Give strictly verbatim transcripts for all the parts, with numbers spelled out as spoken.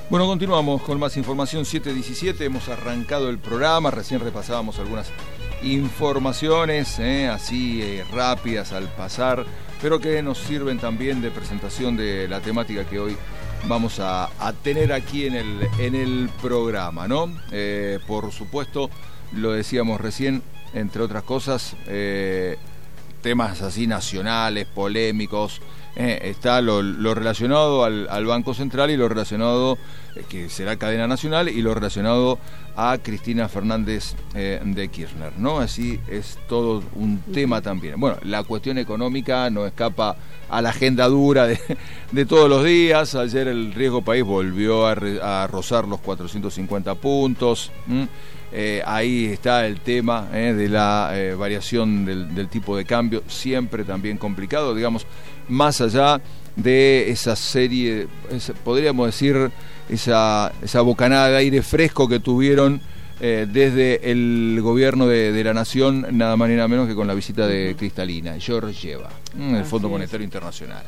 Bueno, continuamos con más información. Siete diecisiete, hemos arrancado el programa, recién repasábamos algunas informaciones, eh, así eh, rápidas al pasar, pero que nos sirven también de presentación de la temática que hoy vamos a, a tener aquí en el, en el programa, ¿no? Eh, por supuesto, lo decíamos recién, entre otras cosas, eh, temas así nacionales, polémicos. Eh, está lo, lo relacionado al, al Banco Central y lo relacionado, eh, que será cadena nacional, y lo relacionado a Cristina Fernández eh, de Kirchner, ¿no? Así es todo un tema también. Bueno, la cuestión económica no escapa a la agenda dura de, de todos los días. Ayer el Riesgo País volvió a, re, a rozar los cuatrocientos cincuenta puntos. ¿Mm? Eh, ahí está el tema eh, de la eh, variación del, del tipo de cambio, siempre también complicado, digamos, más allá de esa serie, esa, podríamos decir, esa, esa bocanada de aire fresco que tuvieron eh, desde el gobierno de, de la Nación, nada más ni nada menos que con la visita de Kristalina Georgieva, el Fondo Monetario Internacional.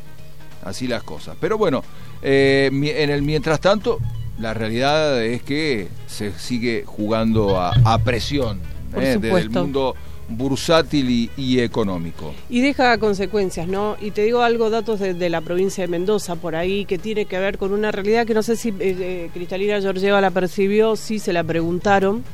Así las cosas. Pero bueno, eh, en el mientras tanto, la realidad es que se sigue jugando a, a presión eh, desde el mundo bursátil y, y económico. Y deja consecuencias, ¿no? Y te digo algo, datos de, de la provincia de Mendoza por ahí, que tiene que ver con una realidad que no sé si eh, eh, Kristalina Georgieva la percibió, sí se la preguntaron,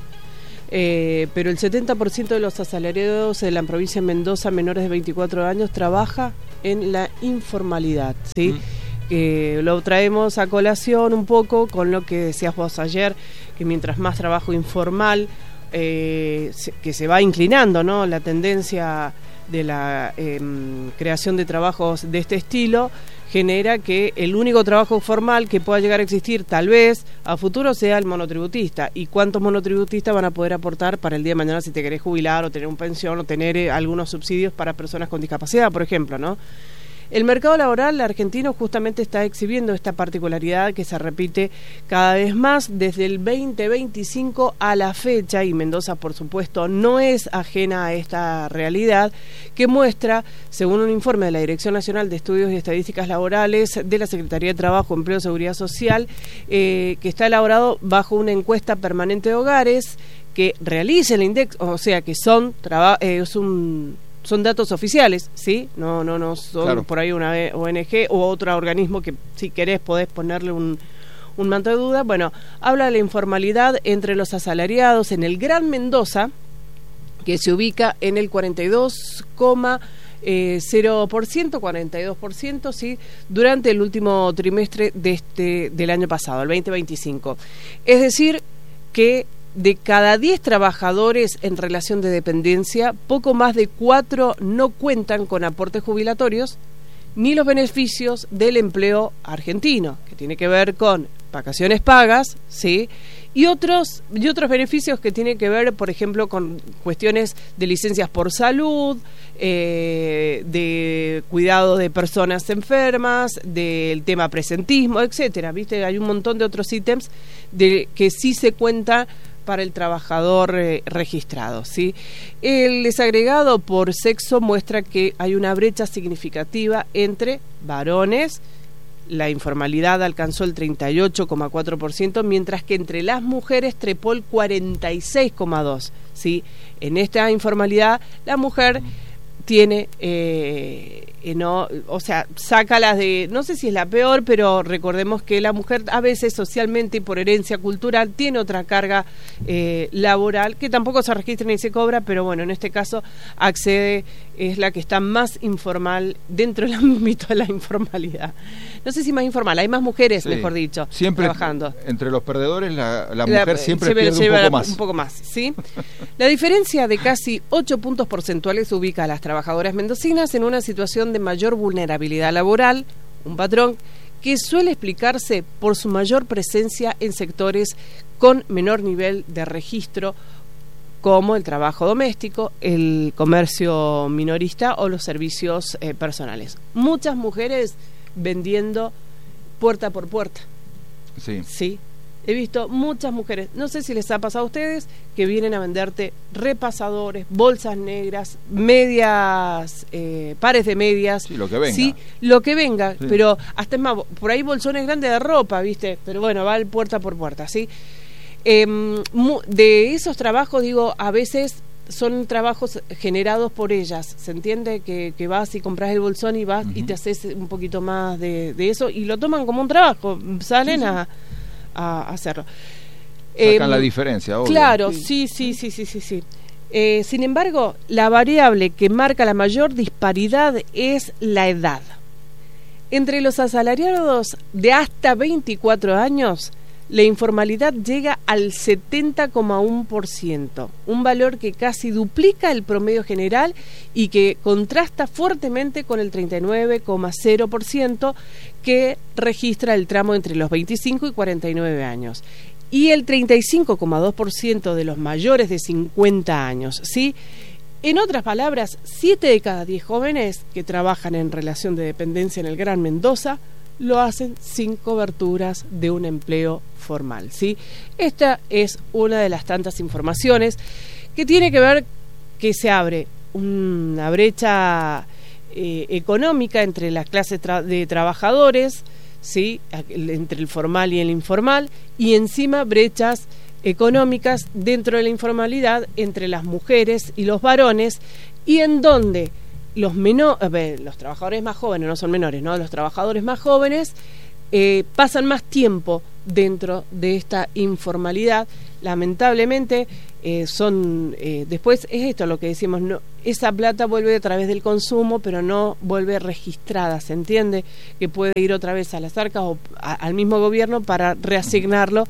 eh, pero el setenta por ciento de los asalariados de la provincia de Mendoza menores de veinticuatro años trabaja en la informalidad, ¿sí? Mm. Eh, lo traemos a colación un poco con lo que decías vos ayer, que mientras más trabajo informal, eh, se, que se va inclinando, ¿no?, la tendencia de la eh, creación de trabajos de este estilo, genera que el único trabajo formal que pueda llegar a existir tal vez a futuro sea el monotributista. ¿Y cuántos monotributistas van a poder aportar para el día de mañana si te querés jubilar o tener un pensión o tener eh, algunos subsidios para personas con discapacidad, por ejemplo, ¿no? El mercado laboral argentino justamente está exhibiendo esta particularidad que se repite cada vez más desde el veinte veinticinco a la fecha, y Mendoza, por supuesto, no es ajena a esta realidad, que muestra, según un informe de la Dirección Nacional de Estudios y Estadísticas Laborales de la Secretaría de Trabajo, Empleo y Seguridad Social, eh, que está elaborado bajo una encuesta permanente de hogares que realiza el INDEC, o sea que son, traba, eh, es un... son datos oficiales, ¿sí? No, no, no son claro. Por ahí una O N G o otro organismo que si querés podés ponerle un, un manto de duda. Bueno, habla de la informalidad entre los asalariados en el Gran Mendoza, que se ubica en el cuarenta y dos coma cero por ciento, cuarenta y dos por ciento, ¿sí?, durante el último trimestre de este del año pasado, el veinte veinticinco. Es decir, que de cada diez trabajadores en relación de dependencia, poco más de cuatro no cuentan con aportes jubilatorios ni los beneficios del empleo argentino, que tiene que ver con vacaciones pagas, ¿sí?, y otros y otros beneficios que tienen que ver, por ejemplo, con cuestiones de licencias por salud, eh, de cuidado de personas enfermas, del tema presentismo, etcétera. ¿Viste? Hay un montón de otros ítems de que sí se cuenta para el trabajador eh, registrado, ¿sí? El desagregado por sexo muestra que hay una brecha significativa entre varones. La informalidad alcanzó el treinta y ocho coma cuatro por ciento, mientras que entre las mujeres trepó el cuarenta y seis coma dos por ciento, ¿sí? En esta informalidad, la mujer tiene, eh, eh, no, o sea, saca las de, no sé si es la peor, pero recordemos que la mujer a veces socialmente y por herencia cultural tiene otra carga eh, laboral que tampoco se registra ni se cobra, pero bueno, en este caso accede, es la que está más informal dentro del ámbito de la informalidad. No sé si más informal, hay más mujeres, sí, mejor dicho, siempre trabajando. Entre los perdedores la, la mujer la, siempre se pierde lleva un poco más. Un poco más, ¿sí? La diferencia de casi ocho puntos porcentuales ubica a las trabajadoras mendocinas en una situación de mayor vulnerabilidad laboral, un patrón que suele explicarse por su mayor presencia en sectores con menor nivel de registro, como el trabajo doméstico, el comercio minorista o los servicios eh, personales. Muchas mujeres vendiendo puerta por puerta. Sí. Sí. he visto muchas mujeres, no sé si les ha pasado a ustedes, que vienen a venderte repasadores, bolsas negras, medias, eh, pares de medias. Sí, lo que venga. Sí, lo que venga, sí. Pero hasta es más, por ahí bolsones grandes de ropa, ¿viste? Pero bueno, va puerta por puerta, ¿sí? Eh, de esos trabajos, digo, a veces son trabajos generados por ellas, ¿se entiende? Que, que vas y compras el bolsón y vas uh-huh. y te haces un poquito más de, de eso y lo toman como un trabajo, salen sí, sí. A, a hacerlo. Sacan eh, la diferencia, obvio. Claro, sí, sí, sí, sí, sí, sí. Eh, sin embargo, la variable que marca la mayor disparidad es la edad. Entre los asalariados de hasta veinticuatro años, la informalidad llega al setenta coma uno por ciento, un valor que casi duplica el promedio general y que contrasta fuertemente con el treinta y nueve coma cero por ciento que registra el tramo entre los veinticinco y cuarenta y nueve años. Y el treinta y cinco coma dos por ciento de los mayores de cincuenta años, ¿sí? En otras palabras, siete de cada diez jóvenes que trabajan en relación de dependencia en el Gran Mendoza lo hacen sin coberturas de un empleo formal, ¿sí? Esta es una de las tantas informaciones que tiene que ver que se abre una brecha eh, económica entre las clases tra- de trabajadores, ¿sí? Entre el formal y el informal, y encima brechas económicas dentro de la informalidad entre las mujeres y los varones, y en donde los menor, los trabajadores más jóvenes, no son menores, ¿no? Los trabajadores más jóvenes eh, pasan más tiempo dentro de esta informalidad. Lamentablemente eh, son eh, después es esto lo que decimos, no, esa plata vuelve a través del consumo, pero no vuelve registrada, ¿se entiende? Que puede ir otra vez a las arcas o a, al mismo gobierno para reasignarlo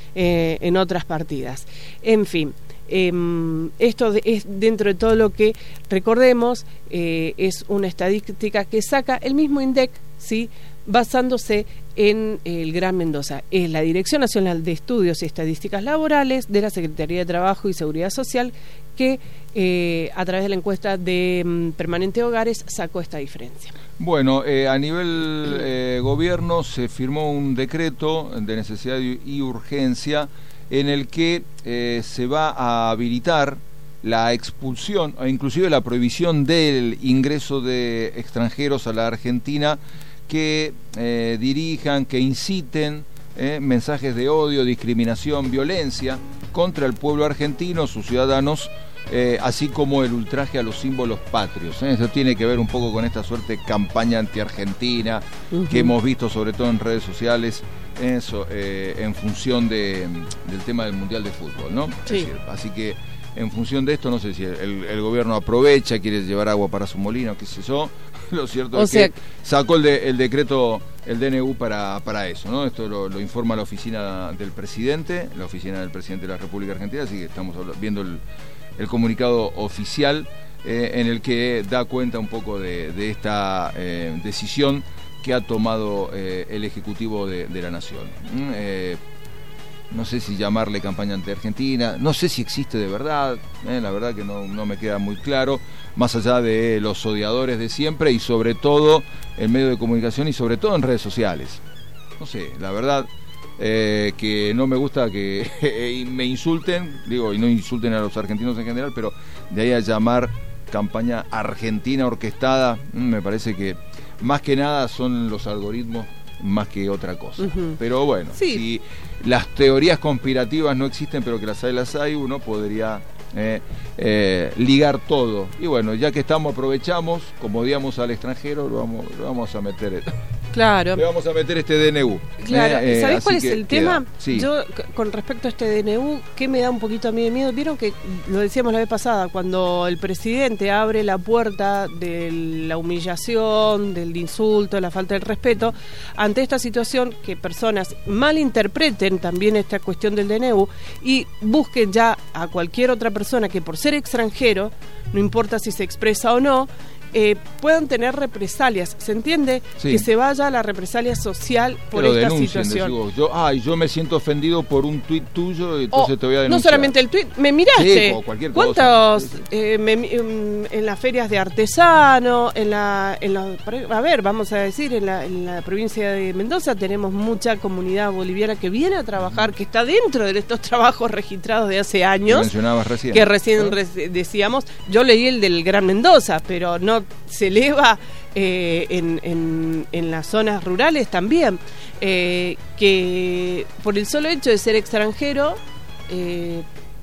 eh, en otras partidas. En fin. Eh, esto de, es dentro de todo lo que recordemos, eh, es una estadística que saca el mismo INDEC, ¿sí? Basándose en el Gran Mendoza. Es la Dirección Nacional de Estudios y Estadísticas Laborales de la Secretaría de Trabajo y Seguridad Social que eh, a través de la encuesta de um, Permanente Hogares sacó esta diferencia. Bueno, eh, a nivel eh, gobierno se firmó un decreto de necesidad y urgencia en el que eh, se va a habilitar la expulsión o inclusive la prohibición del ingreso de extranjeros a la Argentina que eh, dirijan, que inciten eh, mensajes de odio, discriminación, violencia contra el pueblo argentino, sus ciudadanos, eh, así como el ultraje a los símbolos patrios. ¿eh? Eso tiene que ver un poco con esta suerte de campaña anti-argentina uh-huh. que hemos visto sobre todo en redes sociales, eso eh, en función de, del tema del Mundial de Fútbol, ¿no? Sí. Es decir, así que en función de esto, no sé si el, el gobierno aprovecha, quiere llevar agua para su molino, qué sé yo. Lo cierto o es sea, que sacó el, de, el decreto, el D N U para, para eso, ¿no? Esto lo, lo informa la oficina del presidente, la oficina del presidente de la República Argentina, así que estamos viendo el, el comunicado oficial eh, en el que da cuenta un poco de, de esta eh, decisión que ha tomado eh, el Ejecutivo de, de la Nación. ¿Mm? Eh, no sé si llamarle campaña anti-argentina, no sé si existe de verdad, eh, la verdad que no, no me queda muy claro, más allá de los odiadores de siempre y sobre todo en medios de comunicación y sobre todo en redes sociales. No sé, la verdad eh, que no me gusta que me insulten, digo, y no insulten a los argentinos en general, pero de ahí a llamar campaña argentina orquestada, me parece que más que nada son los algoritmos más que otra cosa. Uh-huh. Pero bueno, sí. Si las teorías conspirativas no existen, pero que las hay, las hay, uno podría eh, eh, ligar todo. Y bueno, ya que estamos, aprovechamos, como odiamos al extranjero, lo vamos, lo vamos a meter. Claro. Le vamos a meter este D N U. Claro, eh, ¿sabés cuál es el queda. tema? Sí. Yo, con respecto a este D N U, ¿qué me da un poquito a mí de miedo? Vieron que, lo decíamos la vez pasada, cuando el presidente abre la puerta de la humillación, del insulto, la falta de respeto, ante esta situación, que personas malinterpreten también esta cuestión del D N U y busquen ya a cualquier otra persona que por ser extranjero, no importa si se expresa o no, eh, puedan tener represalias. ¿Se entiende? Sí. Que se vaya a la represalia social por Pero esta denuncien, situación. decís vos. Yo, ay, yo me siento ofendido por un tuit tuyo y entonces O, te voy a denunciar. no solamente el tuit, me miraste. Sí, o cualquier ¿Cuántos cosa. Sí, sí. eh, me- en las ferias de artesano, en la, en la, a ver, vamos a decir, en la, en la provincia de Mendoza tenemos mucha comunidad boliviana que viene a trabajar, que está dentro de estos trabajos registrados de hace Que años. mencionabas recién. Que recién ¿no? re- decíamos, yo leí el del Gran Mendoza, pero no se eleva eh, en, en, en las zonas rurales también, eh, que por el solo hecho de ser extranjero eh,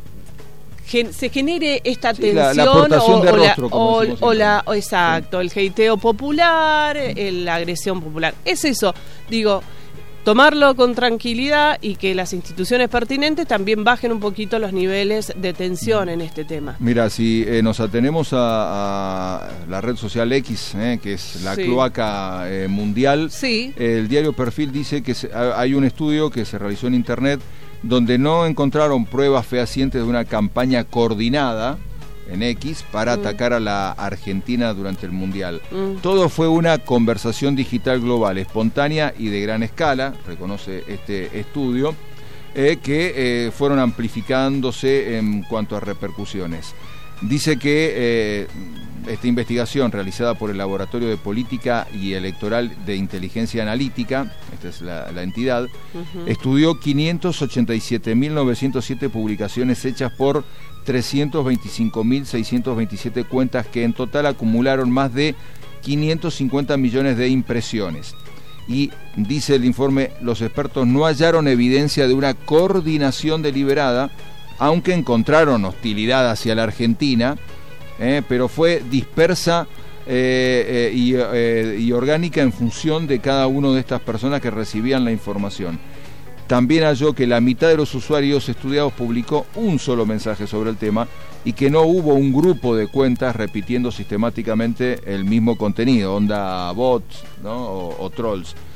gen- se genere esta Sí, tensión la- la aportación o, de o la, rostro, como o- decimos o siempre. la- o exacto, el heiteo popular, eh, la agresión popular. Es eso, digo, tomarlo con tranquilidad y que las instituciones pertinentes también bajen un poquito los niveles de tensión en este tema. Mira, si eh, nos atenemos a, a la red social X, eh, que es la Sí. cloaca eh, mundial, Sí. el diario Perfil dice que se- ha- hay un estudio que se realizó en internet donde no encontraron pruebas fehacientes de una campaña coordinada en X para Mm. atacar a la Argentina durante el Mundial. Mm. Todo fue una conversación digital global, espontánea y de gran escala, reconoce este estudio, eh, que eh, fueron amplificándose en cuanto a repercusiones. Dice que eh, esta investigación realizada por el Laboratorio de Política y Electoral de Inteligencia Analítica, esta es la, la entidad, Ujú. estudió quinientas ochenta y siete mil novecientos siete publicaciones hechas por trescientas veinticinco mil seiscientas veintisiete cuentas que en total acumularon más de quinientos cincuenta millones de impresiones. Y dice el informe, los expertos no hallaron evidencia de una coordinación deliberada, aunque encontraron hostilidad hacia la Argentina, eh, pero fue dispersa eh, eh, y, eh, y orgánica en función de cada una de estas personas que recibían la información. También halló que la mitad de los usuarios estudiados publicó un solo mensaje sobre el tema y que no hubo un grupo de cuentas repitiendo sistemáticamente el mismo contenido, onda bots, ¿no? o, o trolls.